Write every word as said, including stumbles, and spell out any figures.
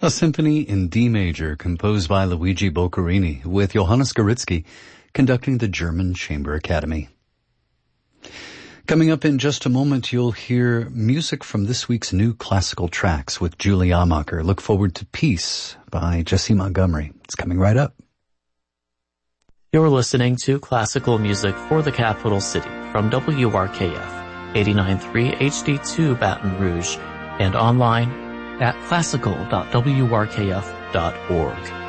A symphony in D major composed by Luigi Boccherini with Johannes Goritzky conducting the German Chamber Academy. Coming up in just a moment, you'll hear music from this week's new classical tracks with Julie Amacher. Look forward to Peace by Jessie Montgomery. It's coming right up. You're listening to classical music for the capital city from W R K F, eighty-nine point three H D two Baton Rouge, and online at classical dot w r k f dot org.